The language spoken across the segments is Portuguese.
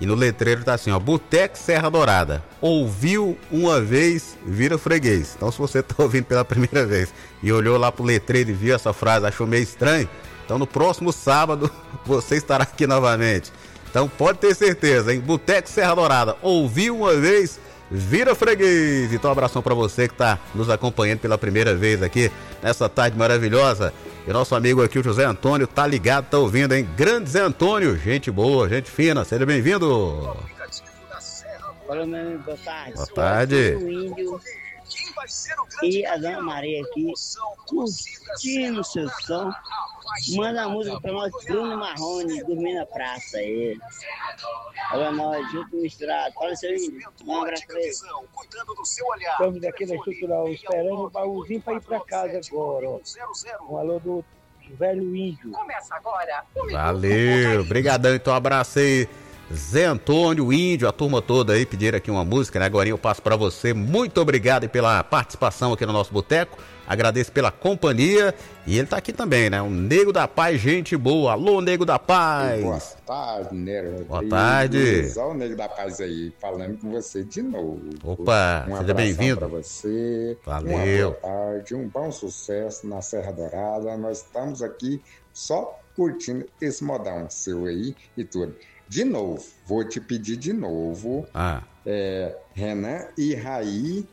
E no letreiro tá assim, ó, Boteco Serra Dourada. Ouviu uma vez, vira freguês. Então se você tá ouvindo pela primeira vez e olhou lá pro letreiro e viu essa frase, achou meio estranho, então no próximo sábado você estará aqui novamente. Então pode ter certeza, hein? Boteco Serra Dourada. Ouviu uma vez, vira freguês. Então um abração pra você que tá nos acompanhando pela primeira vez aqui nessa tarde maravilhosa. E o nosso amigo aqui, o José Antônio, tá ligado, tá ouvindo, hein? Grande Zé Antônio, gente boa, gente fina, seja bem-vindo. Olá, meu amigo, boa tarde. Boa tarde. O Índio e a Dona Maria aqui, curtindo o seu som. Manda a música pra nós, Bruno Marrone, dormir na praça aí. Olha nós, junto misturado. Fala, seu Índio, um abraço pra ele. Estamos daqui na Estrutural, esperando o baúzinho pra ir pra casa agora, ó. Um alô do velho Índio. Começa agora. Valeu, brigadão, então um abraço aí. Zé Antônio, Índio, a turma toda aí pediram aqui uma música, né? Agora eu passo pra você. Muito obrigado pela participação aqui no nosso boteco. Agradeço pela companhia. E ele tá aqui também, né? O Nego da Paz, gente boa. Alô, Nego da Paz. Boa tarde, Nero. Boa tarde. Olha o Nego da Paz aí, falando com você de novo. Opa, seja bem-vindo. Para você. Valeu. Uma boa tarde, um bom sucesso na Serra Dourada. Nós estamos aqui só curtindo esse modão seu aí e tudo. De novo, vou te pedir de novo. Renan e Raí,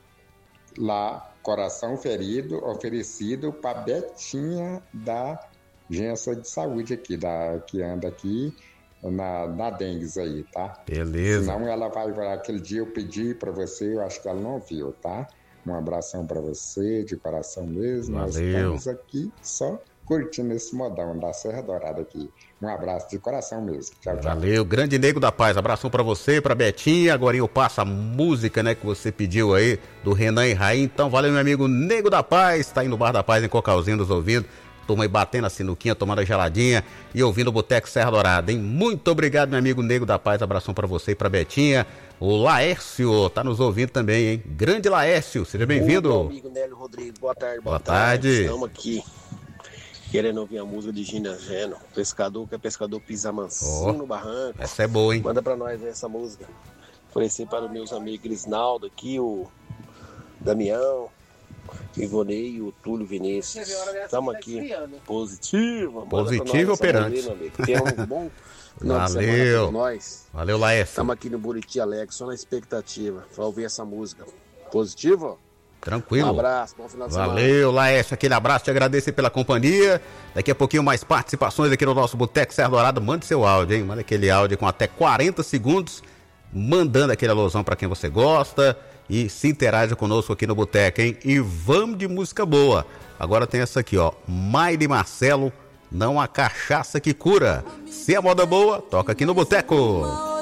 lá, Coração Ferido, oferecido para Betinha da agência de saúde aqui, que anda aqui na Dengues aí, tá? Beleza. Senão ela vai, aquele dia eu pedi para você, eu acho que ela não ouviu, tá? Um abração para você, de coração mesmo. Valeu. Nós estamos aqui só curtindo esse modão da Serra Dourada aqui. Um abraço de coração mesmo. Tchau, tchau. Valeu, grande Nego da Paz. Abração pra você, pra Betinha. Agora eu passo a música, né, que você pediu aí, do Renan e Raí. Então, valeu, meu amigo Nego da Paz. Tá aí no Bar da Paz, em Cocalzinho, nos ouvindo. Turma aí batendo a sinuquinha, tomando a geladinha e ouvindo o Boteco Serra Dourada, hein? Muito obrigado, meu amigo Nego da Paz. Abração pra você e pra Betinha. O Laércio tá nos ouvindo também, hein? Grande Laércio, seja bem-vindo. Meu amigo Nélio Rodrigues, boa tarde. Boa tarde. Estamos aqui querendo ouvir a música de Gina Geno. Pescador que é pescador pisa mansinho no barranco. Essa é boa, hein? Manda pra nós essa música. Oferecer para os meus amigos Grisnaldo aqui, o Damião, Ivonei e o Túlio Vinícius. Estamos aqui. Positivo. Positivo operante. Tem um bom final de semana Valeu. pra nós. Valeu, Laércio. Estamos aqui no Buriti Alegre, só na expectativa para ouvir essa música. Positivo? Tranquilo. Um abraço, bom final de semana. Valeu, Laércio, aquele abraço, te agradeço pela companhia. Daqui a pouquinho mais participações aqui no nosso Boteco Serra Dourada. Mande seu áudio, hein? Manda aquele áudio com até 40 segundos, mandando aquele alusão pra quem você gosta e se interaja conosco aqui no Boteco, hein? E vamos de música boa. Agora tem essa aqui, ó. Maile Marcelo, não há cachaça que cura. Se a moda boa, toca aqui no Boteco.